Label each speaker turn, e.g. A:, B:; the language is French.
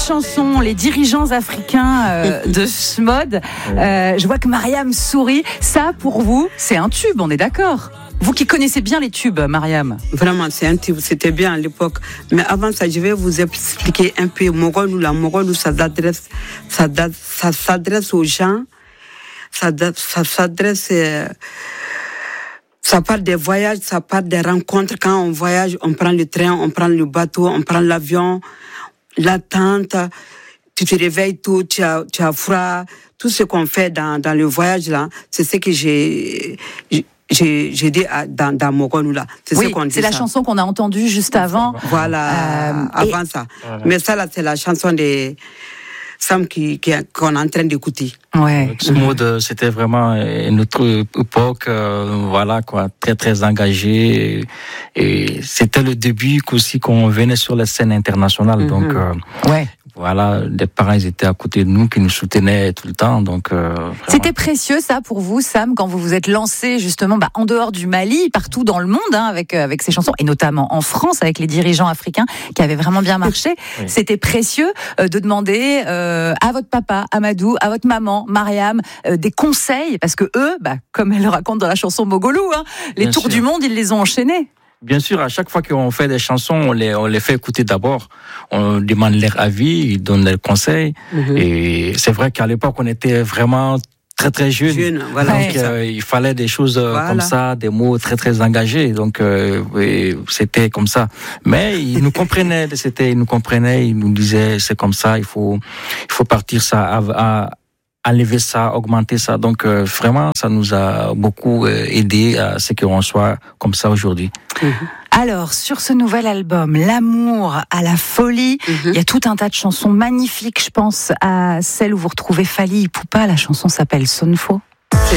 A: chanson, les dirigeants africains de SMOD. Je vois que Mariam sourit. Ça, pour vous, c'est un tube, on est d'accord? Vous qui connaissez bien les tubes, Mariam.
B: Vraiment, c'est un tube, c'était bien à l'époque. Mais avant ça, je vais vous expliquer un peu. Mogolou, ça s'adresse aux gens. Ça s'adresse... Ça parle des voyages, ça parle des rencontres. Quand on voyage, on prend le train, on prend le bateau, on prend l'avion, l'attente. Tu te réveilles tôt, tu as froid. Tout ce qu'on fait dans le voyage là, c'est ce que j'ai dit dans Mogolou là.
A: C'est ce qu'on dit. C'est la chanson qu'on a entendue juste avant.
B: Voilà, avant ça. Voilà. Mais ça là, c'est la chanson des Sam qu'on est en train d'écouter.
A: Ouais.
C: SMOD, c'était vraiment notre époque, voilà quoi, très très engagée. Et c'était le début aussi qu'on venait sur la scène internationale. Donc,
A: ouais.
C: Voilà, les parents ils étaient à côté de nous, qui nous soutenaient tout le temps. Donc,
A: c'était précieux ça pour vous, Sam, quand vous vous êtes lancé justement en dehors du Mali, partout dans le monde, avec ces chansons, et notamment en France avec les dirigeants africains qui avaient vraiment bien marché. Oui. C'était précieux de demander à votre papa, Amadou, à votre maman, Mariam, des conseils, parce que eux, comme elle le raconte dans la chanson Mogolou, les tours du monde, ils les ont enchaînés.
C: Bien sûr, à chaque fois qu'on fait des chansons, on les fait écouter d'abord. On demande leur avis, ils donnent leurs conseils. Et c'est vrai qu'à l'époque, on était vraiment très très jeunes.
B: Voilà.
C: Donc il fallait des choses comme ça, des mots très très engagés. Donc c'était comme ça. Mais ils nous comprenaient. Ils nous disaient c'est comme ça. Il faut partir ça à enlever ça, augmenter ça. Donc vraiment, ça nous a beaucoup aidé à ce qu'on soit comme ça aujourd'hui.
A: Alors, sur ce nouvel album, L'amour à la folie, il y a tout un tas de chansons magnifiques. Je pense à celle où vous retrouvez Fally Ipupa. La chanson s'appelle Sonfo.